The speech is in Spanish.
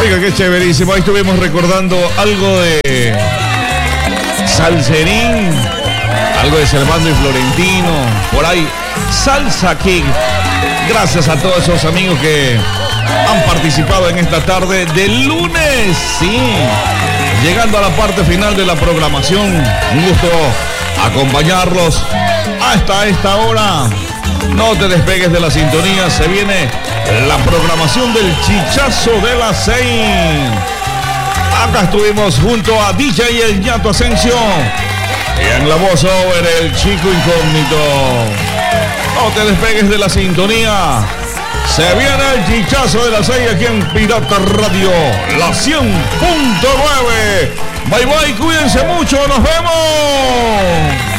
Oiga, qué chéverísimo. Ahí estuvimos recordando algo de Salserín, algo de Servando y Florentino, por ahí Salsa King. Gracias a todos esos amigos que han participado en esta tarde de lunes, sí, llegando a la parte final de la programación. Un gusto acompañarlos hasta esta hora. No te despegues de la sintonía, se viene la programación del Chichazo de las 6. Acá estuvimos junto a DJ El Ñato Asensio y en la voz over el Chico Incógnito. No te despegues de la sintonía. Se viene el Chichazo de las 6 aquí en Pirata Radio, la 100.9. Bye bye, cuídense mucho, nos vemos.